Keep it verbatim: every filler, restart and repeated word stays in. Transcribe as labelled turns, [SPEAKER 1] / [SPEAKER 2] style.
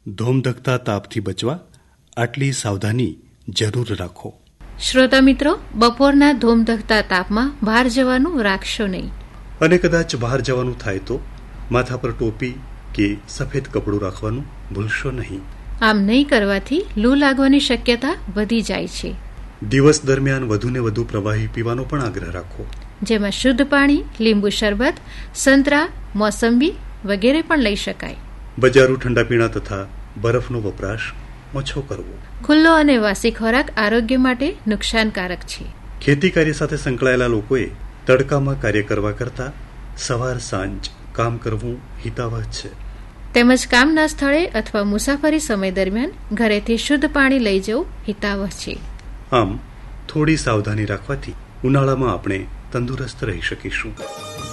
[SPEAKER 1] ધોમધખતા તાપથી બચવા આટલી સાવધાની જરૂર રાખો.
[SPEAKER 2] શ્રોતા મિત્રો, બપોરના ધોમધખતા તાપમાં બહાર જવાનું રાખશો નહીં.
[SPEAKER 1] અને કદાચ બહાર જવાનું થાય તો માથા પર ટોપી કે સફેદ કપડું રાખવાનું ભૂલશો નહીં.
[SPEAKER 2] આમ નહીં કરવાથી લૂ લાગવાની શક્યતા વધી જાય છે.
[SPEAKER 1] દિવસ દરમિયાન વધુને વધુ પ્રવાહી પીવાનો પણ આગ્રહ રાખો,
[SPEAKER 2] જેમાં શુદ્ધ પાણી, લીંબુ શરબત, સંતરા, મોસંબી વગેરે પણ લઈ શકાય.
[SPEAKER 1] બજારું ઠંડા પીણા તથા બરફનો વપરાશ ઓછો કરવો.
[SPEAKER 2] ખુલ્લો અને વાસી ખોરાક આરોગ્ય માટે નુકસાનકારક છે.
[SPEAKER 1] ખેતી કાર્ય સાથે સંકળાયેલા લોકોએ તડકામાં કાર્ય કરવા કરતા સવાર સાંજ કામ કરવું હિતાવહ છે.
[SPEAKER 2] તેમજ કામના સ્થળે અથવા મુસાફરી સમય દરમિયાન ઘરેથી શુદ્ધ પાણી લઈ જવું હિતાવહ છે.
[SPEAKER 1] આમ થોડી સાવધાની રાખવાથી ઉનાળામાં આપણે તંદુરસ્ત રહી શકીશું.